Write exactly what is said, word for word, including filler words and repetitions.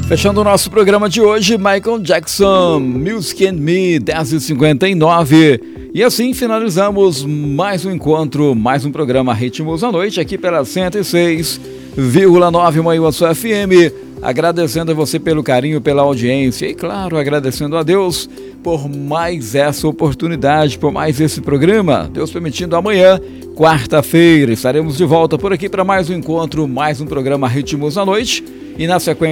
Fechando o nosso programa de hoje, Michael Jackson, Music and Me, dez e cinquenta e nove. E assim finalizamos mais um encontro, mais um programa Ritmos à Noite, aqui pela cento e seis vírgula nove Manhuaçu F M. Agradecendo a você pelo carinho, pela audiência e, claro, agradecendo a Deus por mais essa oportunidade, por mais esse programa. Deus permitindo, amanhã, quarta-feira, estaremos de volta por aqui para mais um encontro, mais um programa Ritmos à Noite. E na sequência,